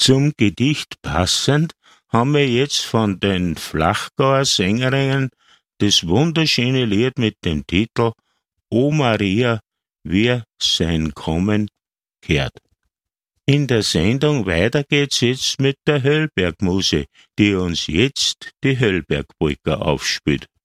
Zum Gedicht passend haben wir jetzt von den Flachgauer Sängerinnen das wunderschöne Lied mit dem Titel O Maria, wir sein Kommen kehrt. In der Sendung weiter geht's jetzt mit der Höllbergmuse, die uns jetzt die Höllbergpolka aufspielt.